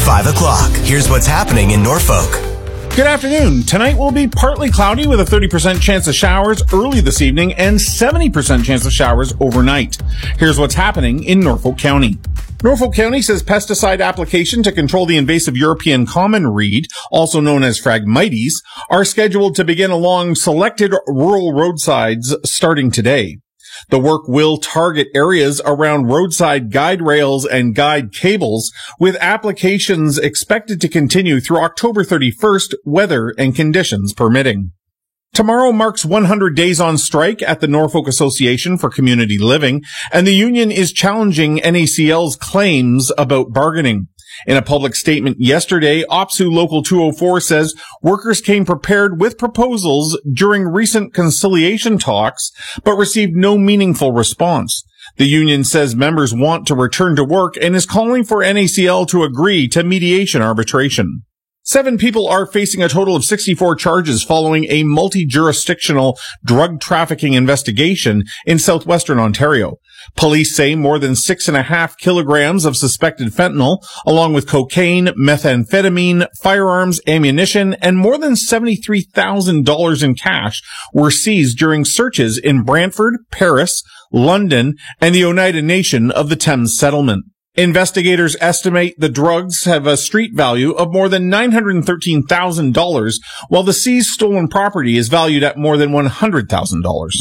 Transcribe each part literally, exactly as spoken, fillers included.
five o'clock. Here's what's happening in Norfolk. Good afternoon. Tonight will be partly cloudy with a thirty percent chance of showers early this evening and seventy percent chance of showers overnight. Here's what's happening in Norfolk County. Norfolk County says pesticide application to control the invasive European common reed, also known as Phragmites, are scheduled to begin along selected rural roadsides starting today. The work will target areas around roadside guide rails and guide cables, with applications expected to continue through October thirty-first, weather and conditions permitting. Tomorrow marks one hundred days on strike at the Norfolk Association for Community Living, and the union is challenging N A C L's claims about bargaining. In a public statement yesterday, OPSU Local two oh four says workers came prepared with proposals during recent conciliation talks, but received no meaningful response. The union says members want to return to work and is calling for N A C L to agree to mediation arbitration. Seven people are facing a total of sixty-four charges following a multi-jurisdictional drug trafficking investigation in southwestern Ontario. Police say more than six and a half kilograms of suspected fentanyl, along with cocaine, methamphetamine, firearms, ammunition, and more than seventy-three thousand dollars in cash were seized during searches in Brantford, Paris, London, and the Oneida Nation of the Thames Settlement. Investigators estimate the drugs have a street value of more than nine hundred thirteen thousand dollars, while the seized stolen property is valued at more than one hundred thousand dollars.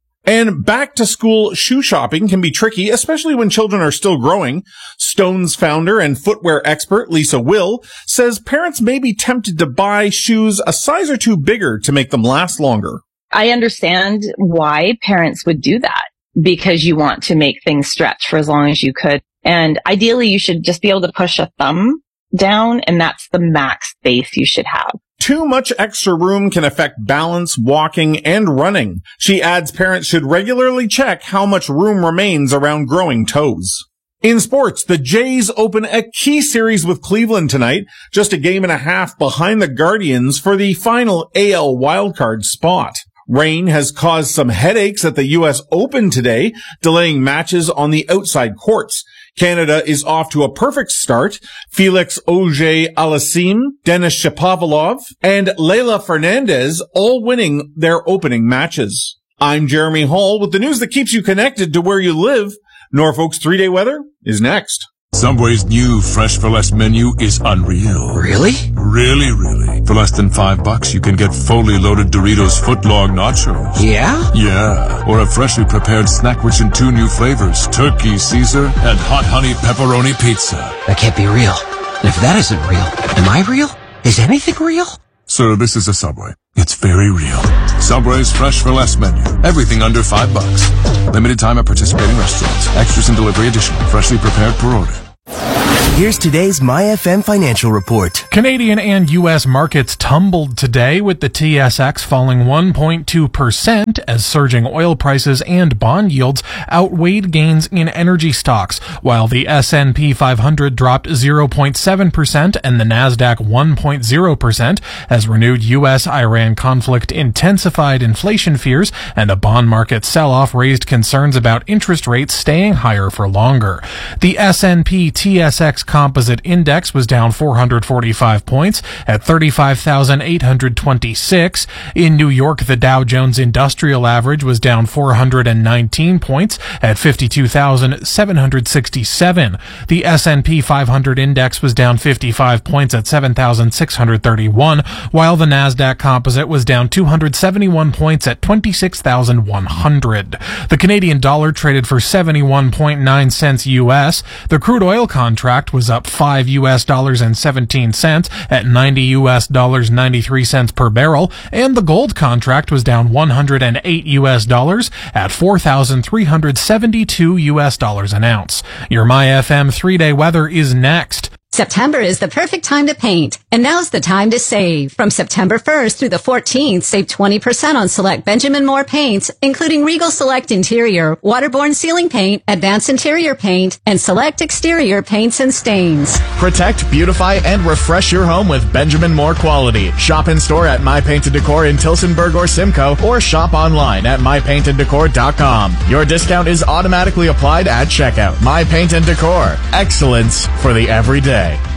And back-to-school shoe shopping can be tricky, especially when children are still growing. Stone's founder and footwear expert, Lisa Will, says parents may be tempted to buy shoes a size or two bigger to make them last longer. I understand why parents would do that, because you want to make things stretch for as long as you could. And ideally, you should just be able to push a thumb down, and that's the max space you should have. Too much extra room can affect balance, walking, and running. She adds parents should regularly check how much room remains around growing toes. In sports, the Jays open a key series with Cleveland tonight, just a game and a half behind the Guardians for the final A L wildcard spot. Rain has caused some headaches at the U S Open today, delaying matches on the outside courts. Canada is off to a perfect start. Felix Auger-Aliassime, Denis Shapovalov, and Leila Fernandez all winning their opening matches. I'm Jeremy Hall with the news that keeps you connected to where you live. Norfolk's three-day weather is next. Subway's new Fresh for Less menu is unreal. Really? Really, really. For less than five bucks, you can get fully loaded Doritos footlong nachos. Yeah? Yeah. Or a freshly prepared snack rich in two new flavors, Turkey Caesar and Hot Honey Pepperoni Pizza. That can't be real. And if that isn't real, am I real? Is anything real? Sir, this is a Subway. It's very real. Subway's Fresh for Less menu. Everything under five bucks. Limited time at participating restaurants. Extras and delivery additional. Freshly prepared per order. Here's today's MyFM financial report. Canadian and U S markets tumbled today, with the T S X falling one point two percent as surging oil prices and bond yields outweighed gains in energy stocks, while the S and P five hundred dropped zero point seven percent and the Nasdaq one point zero percent as renewed U S Iran conflict intensified inflation fears and a bond market sell-off raised concerns about interest rates staying higher for longer. The S and P T S X Composite Index was down four hundred forty-five points at thirty-five thousand eight hundred twenty-six. In New York, the Dow Jones Industrial Average was down four hundred nineteen points at fifty-two thousand seven hundred sixty-seven. The S and P five hundred Index was down fifty-five points at seven thousand six hundred thirty-one, while the Nasdaq Composite was down two hundred seventy-one points at twenty-six thousand one hundred. The Canadian dollar traded for seventy-one point nine cents U S. The crude oil contract was up five U S dollars and seventeen cents at ninety U S dollars ninety-three cents per barrel, and the gold contract was down one hundred eight U S dollars at four thousand three hundred seventy-two U S dollars an ounce. Your MyFM three-day weather is next. September is the perfect time to paint, and now's the time to save. From September first through the fourteenth, save twenty percent on select Benjamin Moore paints, including Regal Select Interior, Waterborne Ceiling Paint, Advanced Interior Paint, and Select Exterior Paints and Stains. Protect, beautify, and refresh your home with Benjamin Moore quality. Shop in store at My Paint and Decor in Tillsonburg or Simcoe, or shop online at my paint and decor dot com. Your discount is automatically applied at checkout. My Paint and Decor. Excellence for the everyday.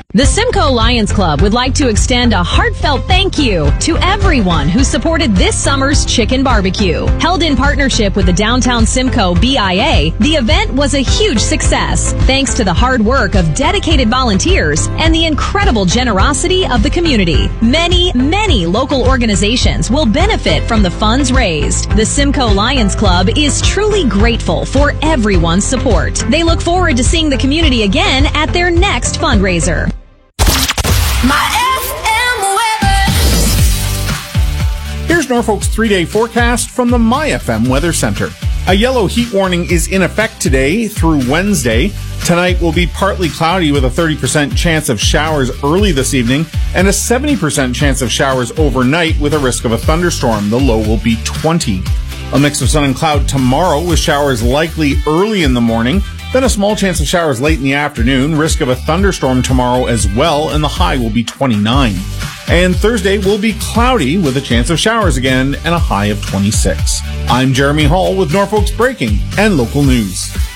The Simcoe Lions Club would like to extend a heartfelt thank you to everyone who supported this summer's chicken barbecue. Held in partnership with the Downtown Simcoe B I A, the event was a huge success thanks to the hard work of dedicated volunteers and the incredible generosity of the community. Many, many local organizations will benefit from the funds raised. The Simcoe Lions Club is truly grateful for everyone's support. They look forward to seeing the community again at their next fundraiser. My F M weather. Here's Norfolk's three-day forecast from the My F M Weather Center. A yellow heat warning is in effect today through Wednesday. Tonight will be partly cloudy with a thirty percent chance of showers early this evening and a seventy percent chance of showers overnight with a risk of a thunderstorm. The low will be twenty. A mix of sun and cloud tomorrow with showers likely early in the morning. Then a small chance of showers late in the afternoon, risk of a thunderstorm tomorrow as well, and the high will be twenty-nine. And Thursday will be cloudy with a chance of showers again and a high of twenty-six. I'm Jeremy Hall with Norfolk's breaking and local news.